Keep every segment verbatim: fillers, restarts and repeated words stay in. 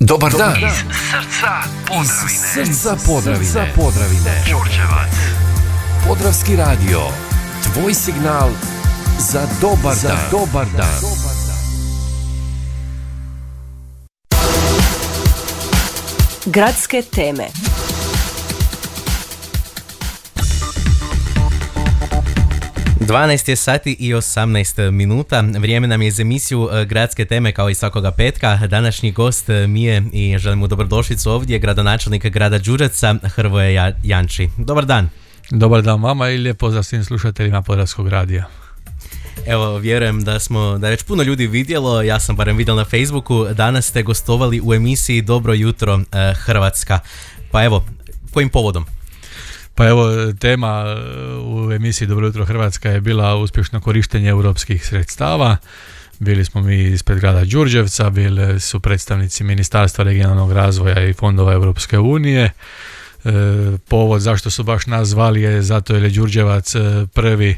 Dobar dan. Iz srca Podravine. Iz srca Podravine. Srca Podravine. Đurđevac. Podravski radio. Tvoj signal za dobar za dan. Dobar dan. Gradske teme. dvanaest je sati i osamnaest minuta. Vrijeme nam je za emisiju Gradske teme kao i svakoga petka. Današnji gost mi je i želim mu dobrodošlicu ovdje, gradonačelnik grada Đurđevca, Hrvoje Janči. Dobar dan. Dobar dan vama i lijep pozdrav svim slušateljima Podravskog radija. Evo, vjerujem da smo, da je već puno ljudi vidjelo, ja sam barem vidio na Facebooku, danas ste gostovali u emisiji Dobro jutro Hrvatska. Pa evo, kojim povodom? Pa evo, tema u emisiji Dobro jutro Hrvatska je bila uspješno korištenje europskih sredstava. Bili smo mi ispred grada Đurđevca, bili su predstavnici Ministarstva regionalnog razvoja i fondova Europske unije. E, povod zašto su baš nas zvali je zato jer je Đurđevac prvi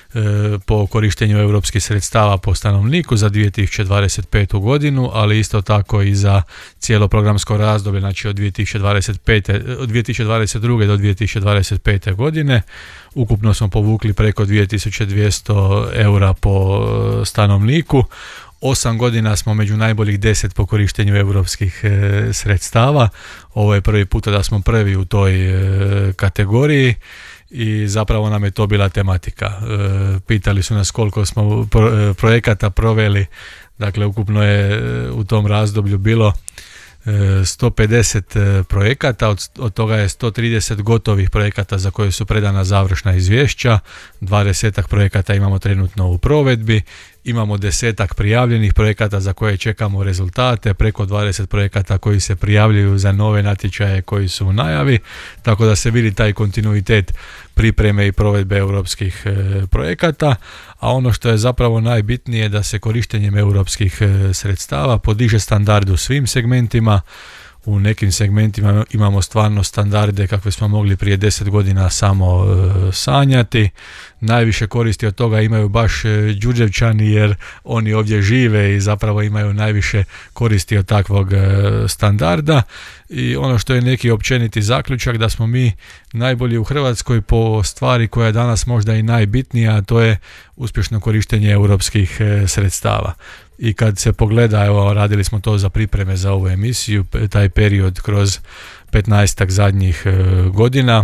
po korištenju europskih sredstava po stanovniku za dvije tisuće dvadeset petu godinu, ali isto tako i za cijelo programsko razdoblje, znači od dvije tisuće dvadeset pete, od dvije tisuće dvadeset druge do dvije tisuće dvadeset pete godine. Ukupno smo povukli preko dvije tisuće dvjesto eura po stanovniku. Osam godina smo među najboljih deset po korištenju europskih e, sredstava. Ovo je prvi puta da smo prvi u toj e, kategoriji. I zapravo nam je to bila tematika. E, pitali su nas koliko smo pro, projekata proveli, dakle ukupno je u tom razdoblju bilo e, sto pedeset projekata, od, od toga je sto trideset gotovih projekata za koje su predana završna izvješća, dvadesetak projekata imamo trenutno u provedbi, imamo desetak prijavljenih projekata za koje čekamo rezultate, preko dvadeset projekata koji se prijavljuju za nove natječaje koji su u najavi, tako da se vidi taj kontinuitet pripreme i provedbe europskih e, projekata, a ono što je zapravo najbitnije da se korištenjem europskih e, sredstava podiže standard u svim segmentima. U nekim segmentima imamo stvarno standarde kakve smo mogli prije deset godina samo e, sanjati. Najviše koristi od toga imaju baš e, Đurđevčani jer oni ovdje žive i zapravo imaju najviše koristi od takvog e, standarda. I ono što je neki općeniti zaključak da smo mi najbolji u Hrvatskoj po stvari koja je danas možda i najbitnija, a to je uspješno korištenje europskih e, sredstava. I kad se pogleda, evo radili smo to za pripreme za ovu emisiju, taj period kroz petnaestak zadnjih e, godina,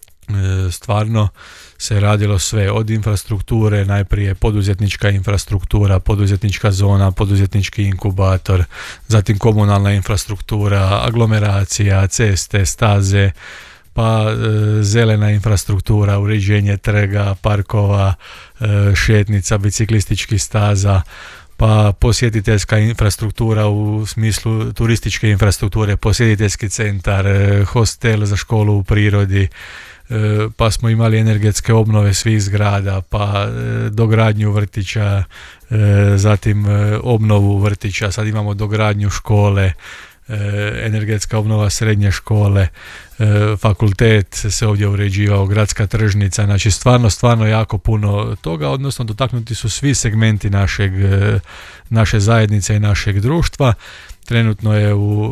e, stvarno se radilo sve od infrastrukture, najprije poduzetnička infrastruktura, poduzetnička zona, poduzetnički inkubator, zatim komunalna infrastruktura, aglomeracija, ceste, staze, pa e, zelena infrastruktura, uređenje trga, parkova, e, šetnica, biciklističkih staza, pa posjetiteljska infrastruktura u smislu turističke infrastrukture, posjetiteljski centar, hostel za školu u prirodi, pa smo imali energetske obnove svih zgrada, pa dogradnju vrtića, zatim obnovu vrtića, sad imamo dogradnju škole, energetska obnova srednje škole, fakultet se ovdje uređivao, gradska tržnica, znači stvarno, stvarno jako puno toga, odnosno dotaknuti su svi segmenti našeg, naše zajednice i našeg društva. Trenutno je u,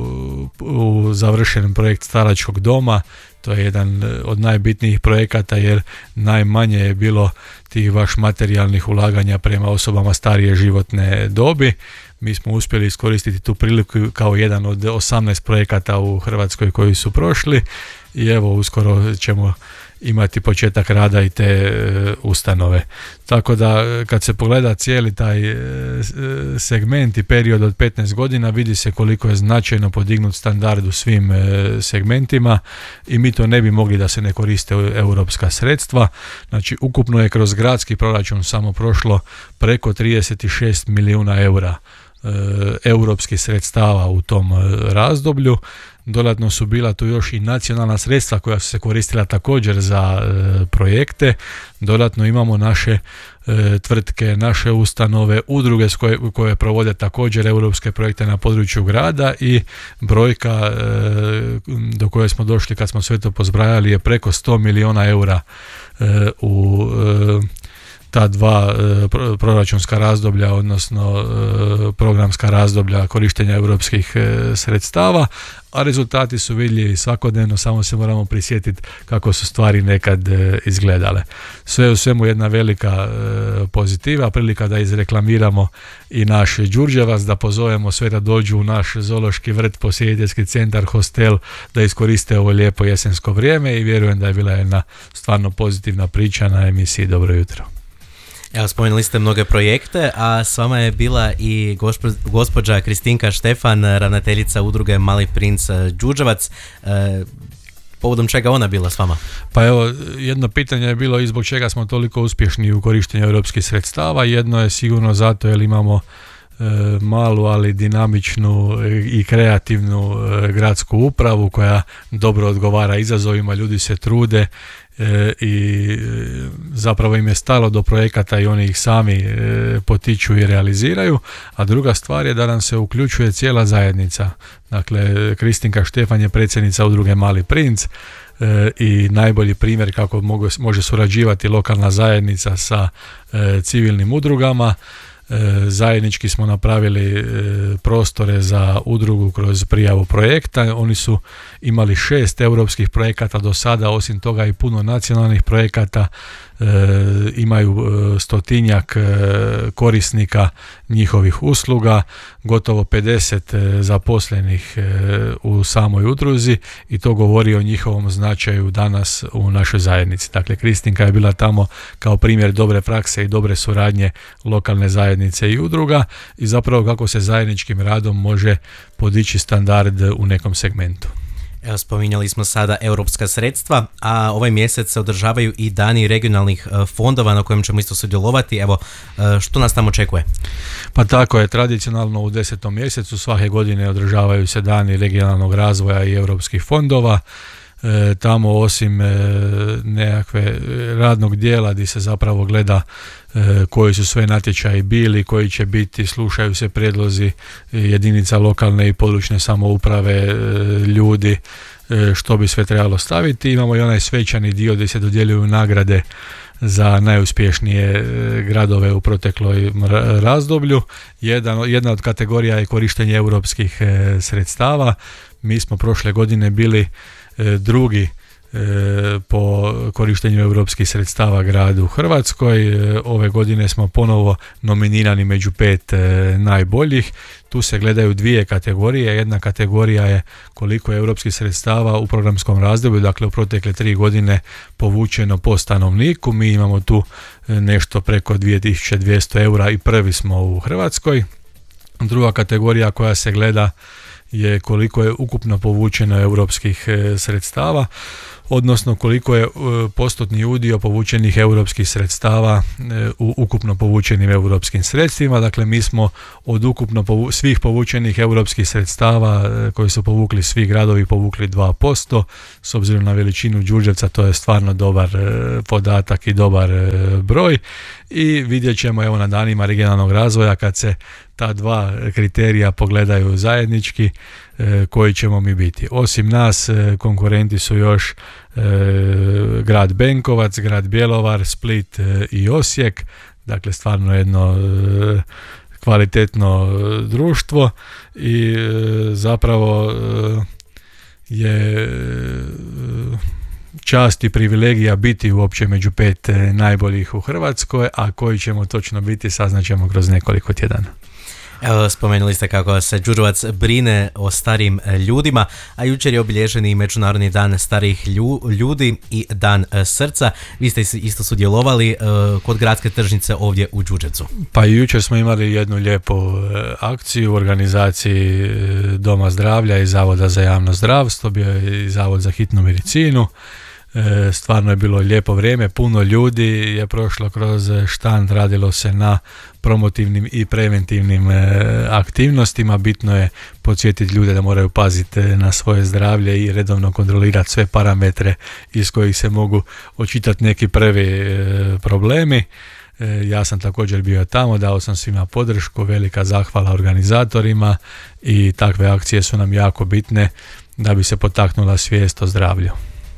u završen projekt staračkog doma, to je jedan od najbitnijih projekata jer najmanje je bilo tih baš materijalnih ulaganja prema osobama starije životne dobi. Mi smo uspjeli iskoristiti tu priliku kao jedan od osamnaest projekata u Hrvatskoj koji su prošli i evo uskoro ćemo imati početak rada i te e, ustanove. Tako da kad se pogleda cijeli taj e, segment i period od petnaest godina vidi se koliko je značajno podignut standard u svim e, segmentima i mi to ne bi mogli da se ne koriste europska sredstva. Znači ukupno je kroz gradski proračun samo prošlo preko trideset šest milijuna eura europskih sredstava u tom razdoblju. Dodatno su bila tu još i nacionalna sredstva koja su se koristila također za e, projekte. Dodatno imamo naše e, tvrtke, naše ustanove, udruge koje, koje provode također europske projekte na području grada i brojka e, do koje smo došli kad smo sve to pozbrajali je preko sto milijuna eura e, u e, ta dva e, proračunska razdoblja, odnosno e, programska razdoblja korištenja europskih e, sredstava, a rezultati su vidljivi svakodnevno, samo se moramo prisjetiti kako su stvari nekad e, izgledale. Sve u svemu jedna velika e, pozitiva, prilika da izreklamiramo i naš Đurđevac, da pozovemo sve da dođu u naš zoološki vrt, posjetiteljski centar, hostel, da iskoriste ovo lijepo jesensko vrijeme i vjerujem da je bila jedna stvarno pozitivna priča na emisiji Dobro jutro. Evo, spomenuli ste mnoge projekte, a s vama je bila i gospo, gospođa Kristinka Štefan, ravnateljica udruge Mali princ Đurđevac. E, povodom čega ona bila s vama? Pa evo, jedno pitanje je bilo i zbog čega smo toliko uspješni u korištenju europskih sredstava. Jedno je sigurno zato jer imamo e, malu, ali dinamičnu i kreativnu e, gradsku upravu koja dobro odgovara izazovima, ljudi se trude E, i e, zapravo im je stalo do projekata i oni ih sami e, potiču i realiziraju, a druga stvar je da nam se uključuje cijela zajednica. Dakle, Kristinka Štefan je predsjednica udruge Mali princ e, i najbolji primjer kako mogu, može surađivati lokalna zajednica sa e, civilnim udrugama. E, zajednički smo napravili e, prostore za udrugu kroz prijavu projekta. Oni su imali šest europskih projekata do sada, osim toga i puno nacionalnih projekata. E, imaju e, stotinjak e, korisnika njihovih usluga, gotovo pedeset e, zaposlenih e, u samoj udruzi i to govori o njihovom značaju danas u našoj zajednici. Dakle, Kristinka je bila tamo kao primjer dobre prakse i dobre suradnje lokalne zajednice i udruga i zapravo kako se zajedničkim radom može podići standard u nekom segmentu. Evo, spominjali smo sada europska sredstva, a ovaj mjesec se održavaju i dani regionalnih fondova na kojem ćemo isto sudjelovati. Evo, što nas tamo očekuje? Pa tako je, tradicionalno u desetom mjesecu svake godine održavaju se dani regionalnog razvoja i europskih fondova. E, tamo osim e, nekakve radnog dijela gdje se zapravo gleda e, koji su sve natječaji bili, koji će biti, slušaju se prijedlozi jedinica lokalne i područne samouprave, e, ljudi, e, što bi sve trebalo staviti. Imamo i onaj svečani dio gdje se dodjeljuju nagrade za najuspješnije gradove u protekloj razdoblju. Jedan, jedna od kategorija je korištenje europskih e, sredstava. Mi smo prošle godine bili drugi po korištenju europskih sredstava grad u Hrvatskoj. Ove godine smo ponovo nominirani među pet najboljih. Tu se gledaju dvije kategorije. Jedna kategorija je koliko je europskih sredstava u programskom razdoblju, dakle u protekle tri godine povučeno po stanovniku. Mi imamo tu nešto preko dvije tisuće dvjesto eura i prvi smo u Hrvatskoj. Druga kategorija koja se gleda je koliko je ukupno povučeno europskih sredstava, odnosno koliko je postotni udio povučenih europskih sredstava u ukupno povučenim europskim sredstvima. Dakle, mi smo od ukupno povu- svih povučenih europskih sredstava koji su povukli svi gradovi povukli dva posto. S obzirom na veličinu Đurđevca to je stvarno dobar podatak i dobar broj i vidjet ćemo evo na danima regionalnog razvoja kad se ta dva kriterija pogledaju zajednički koji ćemo mi biti. Osim nas konkurenti su još e, grad Benkovac, grad Bjelovar, Split e, i Osijek, dakle stvarno jedno e, kvalitetno društvo i e, zapravo e, je e, čast i privilegija biti uopće među pet e, najboljih u Hrvatskoj, a koji ćemo točno biti saznaćemo kroz nekoliko tjedana. Evo, spomenuli ste kako se Đurđevac brine o starijim ljudima, a jučer je obilježen i Međunarodni dan starijih ljudi i Dan srca. Vi ste isto sudjelovali uh, kod gradske tržnice ovdje u Đurđevcu. Pa jučer smo imali jednu lijepu uh, akciju u organizaciji uh, Doma zdravlja i Zavoda za javno zdravstvo, bio je i Zavod za hitnu medicinu. Stvarno je bilo lijepo vrijeme, puno ljudi je prošlo kroz štand, radilo se na promotivnim i preventivnim aktivnostima. Bitno je podsjetiti ljude da moraju paziti na svoje zdravlje i redovno kontrolirati sve parametre iz kojih se mogu očitati neki prvi problemi. Ja sam također bio tamo, dao sam svima podršku, velika zahvala organizatorima i takve akcije su nam jako bitne da bi se potaknula svijest o zdravlju.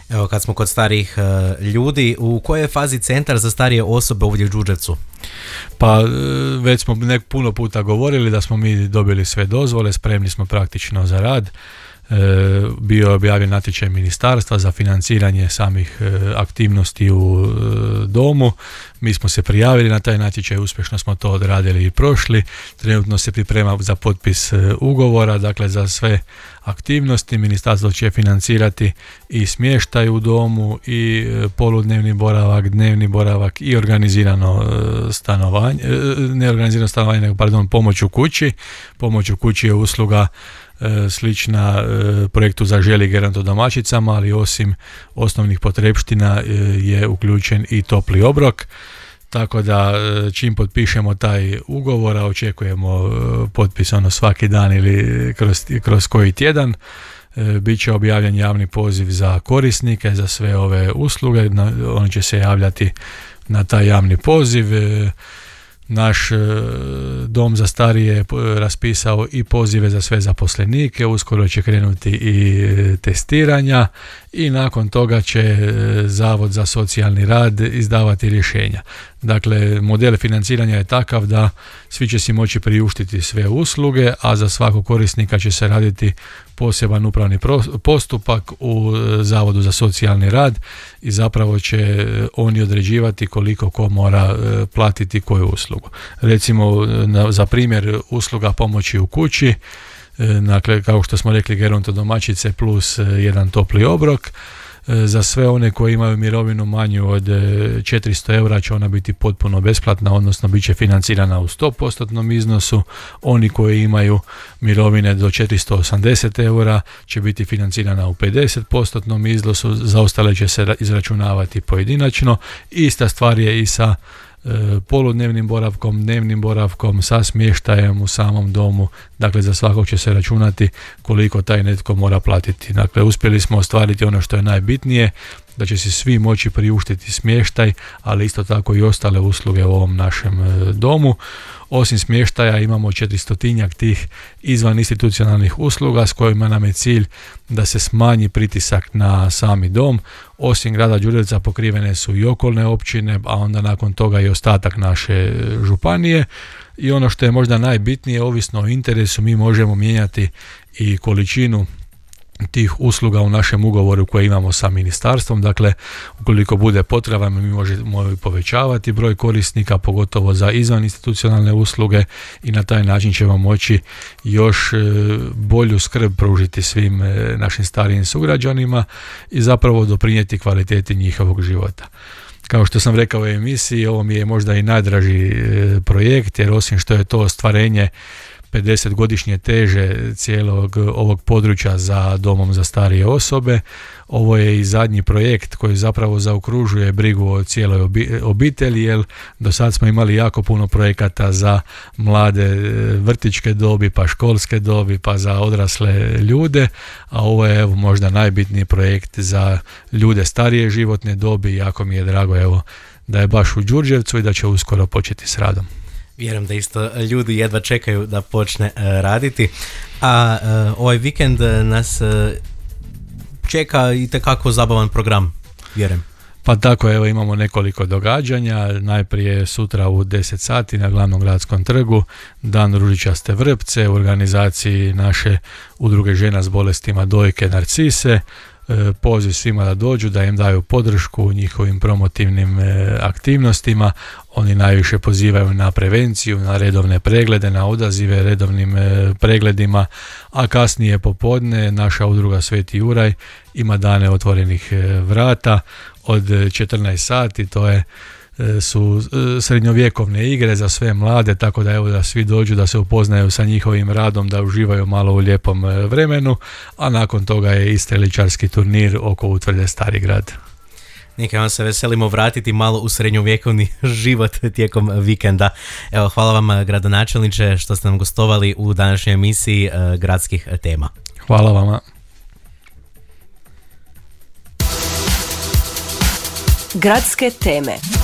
Evo, kad smo kod starijih uh, ljudi, u kojoj je fazi centar za starije osobe ovdje u Đurđevcu? Pa već smo nek puno puta govorili da smo mi dobili sve dozvole, spremni smo praktično za rad. E, bio je objavljen natječaj ministarstva za financiranje samih e, aktivnosti u e, domu. Mi smo se prijavili na taj natječaj, uspješno smo to odradili i prošli. Trenutno se priprema za potpis e, ugovora, dakle za sve aktivnosti. Ministarstvo će financirati i smještaj u domu i e, poludnevni boravak, dnevni boravak i organizirano e, stanovanje, e, ne organizirano stanovanje, nego pardon, pomoć u kući. Pomoć u kući je usluga slična projektu Zaželi gerontodomaćicama, ali osim osnovnih potrepština je uključen i topli obrok, tako da čim potpišemo taj ugovor, a očekujemo potpis ono svaki dan ili kroz, kroz koji tjedan, bit će objavljen javni poziv za korisnike za sve ove usluge. Oni će se javljati na taj javni poziv. Naš e, dom za starije je raspisao i pozive za sve zaposlenike, uskoro će krenuti i e, testiranja i nakon toga će e, Zavod za socijalni rad izdavati rješenja. Dakle, model financiranja je takav da svi će si moći priuštiti sve usluge, a za svakog korisnika će se raditi poseban upravni postupak u Zavodu za socijalni rad i zapravo će oni određivati koliko ko mora platiti koju uslugu. Recimo, za primjer usluga pomoći u kući, dakle, kao što smo rekli, gerontodomaćice plus jedan topli obrok. Za sve one koji imaju mirovinu manju od četiristo eura će ona biti potpuno besplatna, odnosno bit će financirana u sto posto iznosu. Oni koji imaju mirovine do četiristo osamdeset eura će biti financirana u pedeset posto iznosu, za ostale će se izračunavati pojedinačno. Ista stvar je i sa poludnevnim boravkom, dnevnim boravkom, sa smještajem u samom domu. Dakle, za svakog će se računati koliko taj netko mora platiti. Dakle, uspjeli smo ostvariti ono što je najbitnije, da će se svi moći priuštiti smještaj, ali isto tako i ostale usluge u ovom našem domu. Osim smještaja imamo četiristotinjak tih izvan institucionalnih usluga s kojima nam je cilj da se smanji pritisak na sami dom. Osim grada Đurđevca pokrivene su i okolne općine, a onda nakon toga i ostatak naše županije. I ono što je možda najbitnije, ovisno o interesu, mi možemo mijenjati i količinu tih usluga u našem ugovoru koje imamo sa ministarstvom. Dakle, ukoliko bude potreba, mi možemo povećavati broj korisnika, pogotovo za izvan institucionalne usluge, i na taj način ćemo moći još bolju skrb pružiti svim našim starijim sugrađanima i zapravo doprinijeti kvaliteti njihovog života. Kao što sam rekao u emisiji, ovo mi je možda i najdraži projekt, jer osim što je to ostvarenje pedesetgodišnje teže cijelog ovog područja za domom za starije osobe, ovo je i zadnji projekt koji zapravo zaokružuje brigu o cijeloj obitelji, jer do sad smo imali jako puno projekata za mlade vrtićke dobi, pa školske dobi, pa za odrasle ljude, a ovo je evo možda najbitniji projekt za ljude starije životne dobi i jako mi je drago evo da je baš u Đurđevcu i da će uskoro početi s radom. Vjerujem da isto ljudi jedva čekaju da počne uh, raditi. A uh, ovaj vikend nas uh, čeka itekako zabavan program, vjerujem. Pa tako, evo imamo nekoliko događanja. Najprije sutra u deset sati na glavnom gradskom trgu Dan ružičaste vrpce u organizaciji naše udruge žena s bolestima dojke Narcise. Poziv svima da dođu, da im daju podršku u njihovim promotivnim aktivnostima. Oni najviše pozivaju na prevenciju, na redovne preglede, na odazive redovnim pregledima, a kasnije popodne naša udruga Sveti Juraj ima dane otvorenih vrata od četrnaest sati, to je su srednjovjekovne igre za sve mlade, tako da evo da svi dođu da se upoznaju sa njihovim radom, da uživaju malo u lijepom vremenu, a nakon toga je i streličarski turnir oko utvrde Stari grad. Neka vam se veselimo vratiti malo u srednjovjekovni život tijekom vikenda. Evo, hvala vam gradonačelniče što ste nam gostovali u današnjoj emisiji uh, Gradskih tema. Hvala vama. Gradske teme.